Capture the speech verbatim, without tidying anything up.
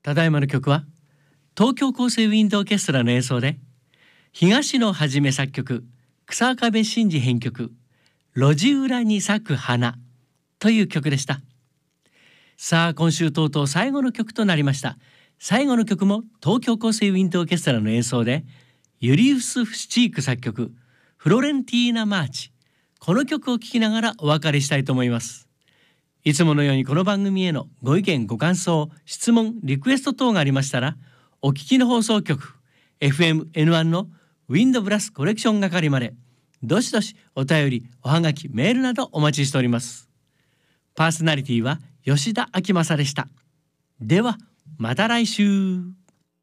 ただいまの曲は東京高生ウィンドオーケストラの演奏で、東野はじめ作曲、草壁真嗣編曲、路地裏に咲く花という曲でした。さあ、今週とうとう最後の曲となりました。最後の曲も東京高生ウィンドオーケストラの演奏で、ユリウス・フシチーク作曲、フロレンティーナ・マーチ。この曲を聴きながらお別れしたいと思います。いつものようにこの番組へのご意見ご感想、質問リクエスト等がありましたら、お聞きの放送局 エフエムエヌワン のウィンドブラスコレクション係までどしどしお便り、おはがき、メールなどお待ちしております。パーソナリティは吉田明正でした。ではまた来週。